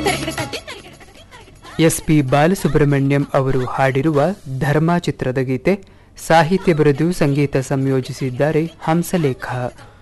SP. Balasubrahmanyam ಅವರು ಹಾಡಿರುವ ಧರ್ಮ ಚಿತ್ರದ ಗೀತೆ. ಸಾಹಿತ್ಯ ಬರೆದು ಸಂಗೀತ ಸಂಯೋಜಿಸಿದ್ದಾರೆ ಹಂಸಲೇಖ.